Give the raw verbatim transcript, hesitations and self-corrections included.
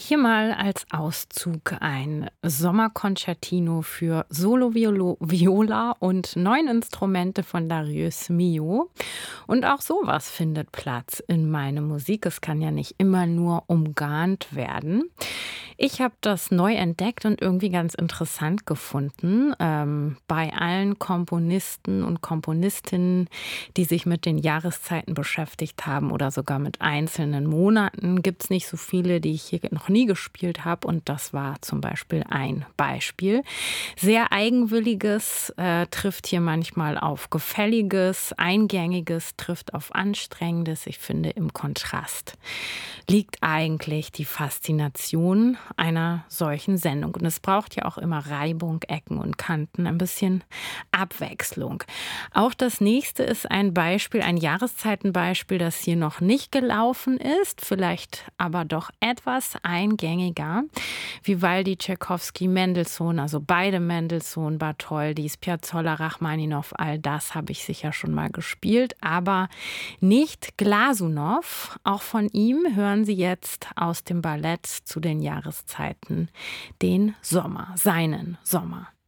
Hier mal als Auszug ein Sommerkonzertino für Solo Violo Viola und neun Instrumente von Darius Milhaud. Und auch sowas findet Platz in meine Musik. Es kann ja nicht immer nur umgarnt werden. Ich habe das neu entdeckt und irgendwie ganz interessant gefunden. Ähm, bei allen Komponisten und Komponistinnen, die sich mit den Jahreszeiten beschäftigt haben oder sogar mit einzelnen Monaten, gibt es nicht so viele, die ich hier noch nie gespielt habe. Und das war zum Beispiel ein Beispiel. Sehr eigenwilliges äh, trifft hier manchmal auf gefälliges, eingängiges trifft auf anstrengendes. Ich finde, im Kontrast liegt eigentlich die Faszination einer solchen Sendung. Und es braucht ja auch immer Reibung, Ecken und Kanten, ein bisschen Abwechslung. Auch das nächste ist ein Beispiel, ein Jahreszeitenbeispiel, das hier noch nicht gelaufen ist, vielleicht aber doch etwas eingängiger. Vivaldi, Tschaikowski, Mendelssohn, also beide Mendelssohn, Bartholdis, Piazzolla, Rachmaninow, all das habe ich sicher schon mal gespielt, aber nicht Glasunow. Auch von ihm hören Sie jetzt aus dem Ballett zu den Jahreszeiten den Sommer, seinen Sommer.